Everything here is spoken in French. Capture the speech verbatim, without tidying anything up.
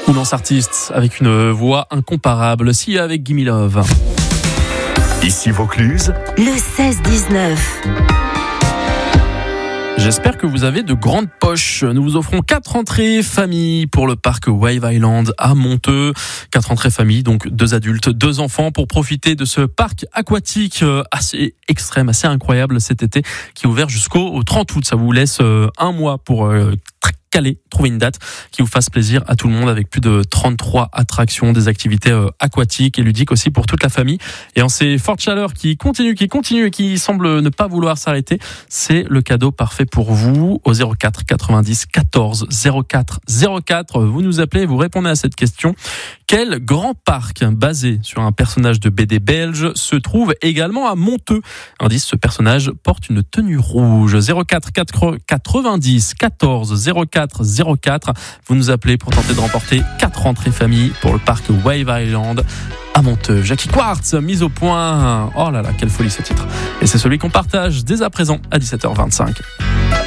Immense artiste avec une voix incomparable. Si avec Gimme Love. Ici Vaucluse, le seize dix-neuf. J'espère que vous avez de grandes poches. Nous vous offrons quatre entrées famille pour le parc Wave Island à Monteux. Quatre entrées famille, donc deux adultes, deux enfants, pour profiter de ce parc aquatique assez extrême, assez incroyable cet été, qui est ouvert jusqu'au trente août. Ça vous laisse un mois pour caler, trouver une date qui vous fasse plaisir à tout le monde, avec plus de trente-trois attractions, des activités euh, aquatiques et ludiques aussi pour toute la famille. Et en ces fortes chaleurs qui continuent, qui continuent et qui semblent ne pas vouloir s'arrêter, c'est le cadeau parfait pour vous. Au zéro quatre quatre-vingt-dix quatorze zéro quatre zéro quatre, vous nous appelez, vous répondez à cette question. Quel grand parc basé sur un personnage de B D belge se trouve également à Monteux? Indice, ce personnage porte une tenue rouge. zéro quatre quatre-vingt-dix quatorze zéro quatre zéro quatre. Vous nous appelez pour tenter de remporter quatre entrées famille pour le parc Wave Island à Monteux. Jackie Quartz, mise au point. Oh là là, quelle folie ce titre. Et c'est celui qu'on partage dès à présent à dix-sept heures vingt-cinq.